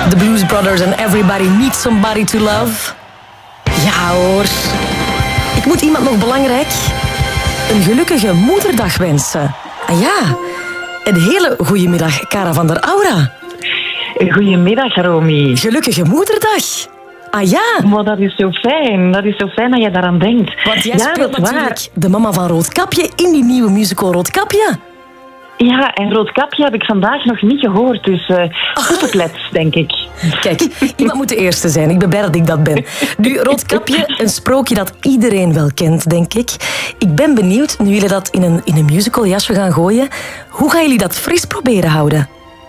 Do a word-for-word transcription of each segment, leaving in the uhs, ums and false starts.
The Blues Brothers and Everybody Needs Somebody to Love. Ja hoor. Ik moet iemand nog belangrijk een gelukkige moederdag wensen. Ah ja, een hele goede middag, Cara van der Aura. Goedemiddag, Romy. Gelukkige moederdag. Ah ja. Maar dat is zo fijn. Dat is zo fijn dat je daaraan denkt. Want jij ja, speelt natuurlijk waar. de mama van Roodkapje in die nieuwe musical Roodkapje. Ja, en Roodkapje heb ik vandaag nog niet gehoord, dus uh, opgeklets, denk ik. Kijk, iemand moet de eerste zijn. Ik ben blij dat ik dat ben. Nu, Roodkapje, een sprookje dat iedereen wel kent, denk ik. Ik ben benieuwd, nu jullie dat in een, in een musicaljasje gaan gooien, hoe gaan jullie dat fris proberen houden?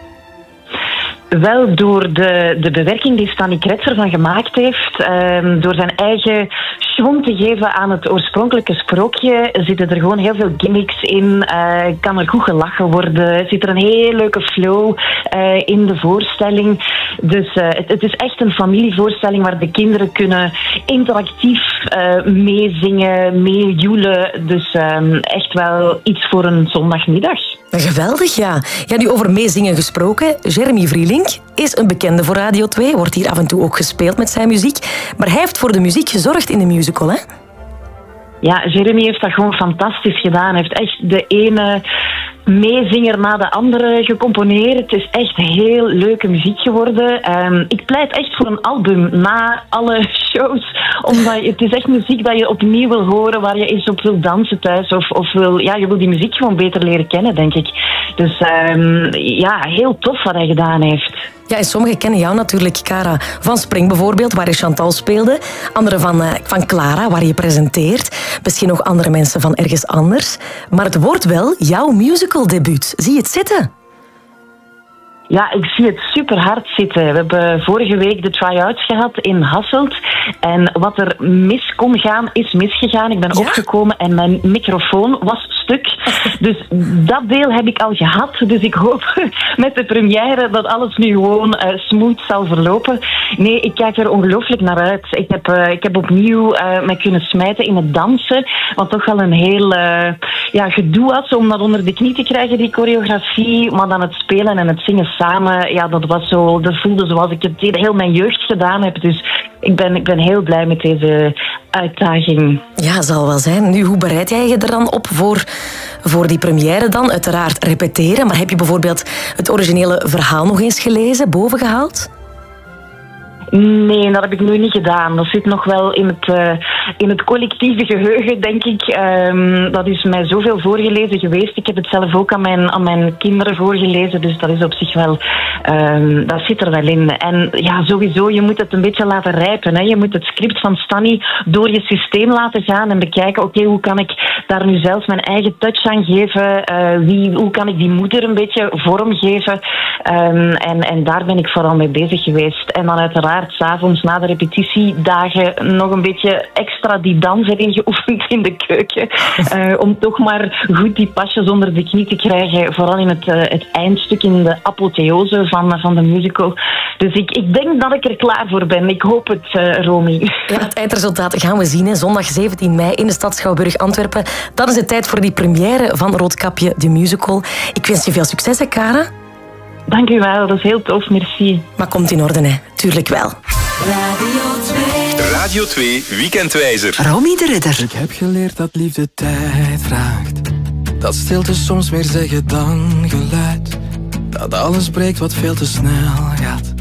Wel door de, de bewerking die Stanny Kretz ervan gemaakt heeft, um, door zijn eigen schwung te geven aan het oorspronkelijke sprookje, zitten er gewoon heel veel gimmicks in, uh, kan er goed gelachen worden, zit er een heel leuke flow uh, in de voorstelling. Dus uh, het, het is echt een familievoorstelling waar de kinderen kunnen interactief uh, meezingen, meejoelen. Dus um, echt wel iets voor een zondagmiddag. Geweldig, ja. Ja, nu over meezingen gesproken. Jeremy Vrielink is een bekende voor Radio twee. Wordt hier af en toe ook gespeeld met zijn muziek. Maar hij heeft voor de muziek gezorgd in de musical, hè? Ja, Jeremy heeft dat gewoon fantastisch gedaan. Hij heeft echt de ene meezinger na de andere gecomponeerd. Het is echt heel leuke muziek geworden. Um, ik pleit echt voor een album na alle shows. Omdat het is echt muziek dat je opnieuw wil horen, waar je eens op wil dansen thuis. Of, of wil, ja, je wil die muziek gewoon beter leren kennen, denk ik. Dus um, ja, heel tof wat hij gedaan heeft. Ja, en sommigen kennen jou natuurlijk, Cara, van Spring bijvoorbeeld, waar je Chantal speelde. Anderen van, uh, van Clara, waar je presenteert. Misschien nog andere mensen van ergens anders. Maar het wordt wel jouw musicaldebuut. Zie je het zitten? Ja, ik zie het super hard zitten. We hebben vorige week de try-outs gehad in Hasselt. En wat er mis kon gaan, is misgegaan. Ik ben Ja? opgekomen en mijn microfoon was stuk. Dus dat deel heb ik al gehad. Dus ik hoop met de première dat alles nu gewoon uh, smooth zal verlopen. Nee, ik kijk er ongelooflijk naar uit. Ik heb, uh, ik heb opnieuw uh, mij kunnen smijten in het dansen. Wat toch wel een heel uh, ja, gedoe was om dat onder de knie te krijgen, die choreografie. Maar dan het spelen en het zingen samen, ja, dat was zo, dat voelde zoals ik het heel mijn jeugd gedaan heb. Dus ik ben, ik ben heel blij met deze uitdaging. Ja, zal wel zijn. Nu, hoe bereid jij je er dan op voor, voor die première dan? Uiteraard repeteren, maar heb je bijvoorbeeld het originele verhaal nog eens gelezen, bovengehaald? Nee, dat heb ik nu niet gedaan. Dat zit nog wel in het, uh, in het collectieve geheugen, denk ik. Um, dat is mij zoveel voorgelezen geweest. Ik heb het zelf ook aan mijn, aan mijn kinderen voorgelezen. Dus dat is op zich wel... Um, dat zit er wel in. En ja, sowieso, je moet het een beetje laten rijpen. Hè. Je moet het script van Stanny door je systeem laten gaan en bekijken, oké, okay, hoe kan ik daar nu zelf mijn eigen touch aan geven? Uh, wie, hoe kan ik die moeder een beetje vorm geven? Um, en, en daar ben ik vooral mee bezig geweest. En dan uiteraard 's avonds na de repetitiedagen nog een beetje extra die dans erin geoefend in de keuken. Uh, om toch maar goed die pasjes onder de knie te krijgen. Vooral in het, uh, het eindstuk, in de apotheose van, van de musical. Dus ik, ik denk dat ik er klaar voor ben. Ik hoop het, uh, Romy. Ja, het eindresultaat gaan we zien. Hè. Zondag zeventien mei in de stad Schouwburg Antwerpen. Dat is de tijd voor die première van Roodkapje, de musical. Ik wens je veel succes, hè, Cara? Dank u wel, dat is heel tof, merci. Maar komt in orde, hè? Tuurlijk wel. Radio twee. Radio twee Weekendwijzer. Romy de Ridder. Ik heb geleerd dat liefde tijd vraagt. Dat stilte soms meer zeggen dan geluid. Dat alles breekt wat veel te snel gaat.